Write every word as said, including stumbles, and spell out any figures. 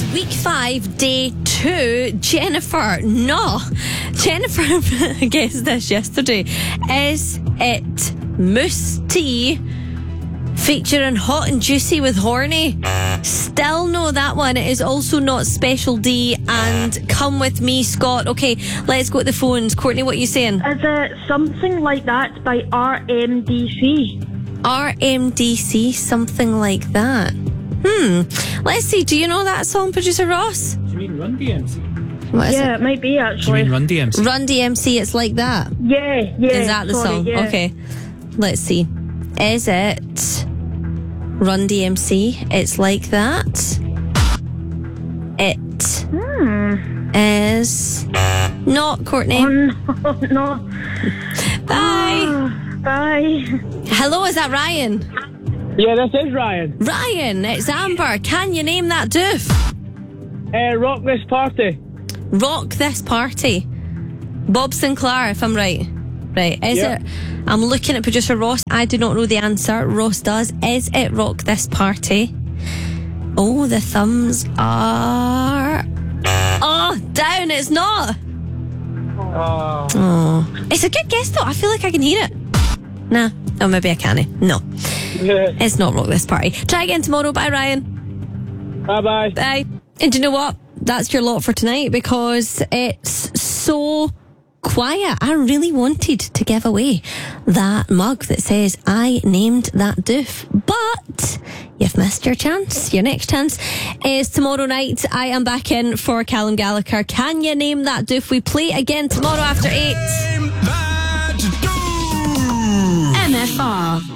Week five, day two. Jennifer, no. Jennifer guessed this yesterday. Is it Mousse Tea featuring Hot and Juicy with Horny? Still no, that one. It is also not Special D and Come With Me, Scott. Okay, let's go to the phones. Courtney, what are you saying? Is it Something Like That by R M D C? R M D C, Something Like That. Hmm. Let's see. Do you know that song, producer Ross? Do you mean Run D M C? What is Yeah, it? it might be Do you actually. mean Run D M C? Run D M C, It's Like That. Yeah, yeah. Is that the sorry, song? yeah. Okay. Let's see. Is it Run D M C, It's Like That? It Hmm. is not, Courtney. Oh, no, no. Bye. Ah, bye. Hello, is that Ryan? Yeah, this is Ryan. Ryan, it's Amber. Can you name that doof? Uh, rock This Party. Rock This Party. Bob Sinclair, if I'm right. Right, is Yeah. it? I'm looking at producer Ross. I do not know the answer. Ross does. Is it Rock This Party? Oh, the thumbs are... Oh, down. It's not. Oh. Oh. It's a good guess, though. I feel like I can hear it. Nah. Oh, maybe I can't. No. It's not Rock This Party. Try again tomorrow. Bye, Ryan. Bye-bye. Bye. And do you know what? That's your lot for tonight because it's so quiet. I really wanted to give away that mug that says I named that doof, but you've missed your chance. Your next chance is tomorrow night. I am back in for Callum Gallagher. Can you name that doof? We play again tomorrow after eight. M F R.